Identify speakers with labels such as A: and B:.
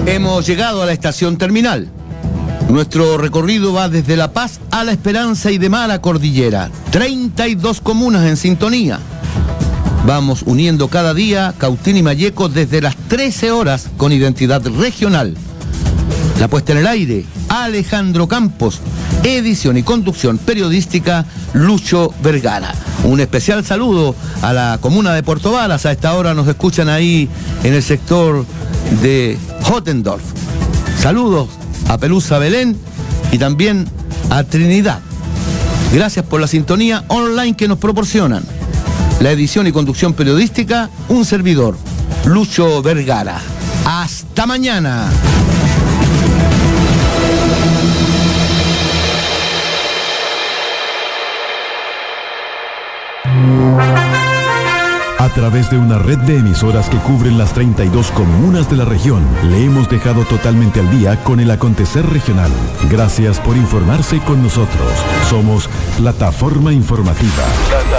A: Hemos llegado a la estación terminal. Nuestro recorrido va desde La Paz a La Esperanza y de mar a Cordillera. 32 comunas en sintonía. Vamos uniendo cada día Cautín y Malleco desde las 13 horas con identidad regional. La puesta en el aire, Alejandro Campos. Edición y conducción periodística, Lucho Vergara. Un especial saludo a la comuna de Puerto Varas. A esta hora nos escuchan ahí en el sector de Hottendorf. Saludos a Pelusa Belén y también a Trinidad. Gracias por la sintonía online que nos proporcionan. La edición y conducción periodística, un servidor, Lucho Vergara. ¡Hasta mañana!
B: A través de una red de emisoras que cubren las 32 comunas de la región, le hemos dejado totalmente al día con el acontecer regional. Gracias por informarse con nosotros. Somos Plataforma Informativa.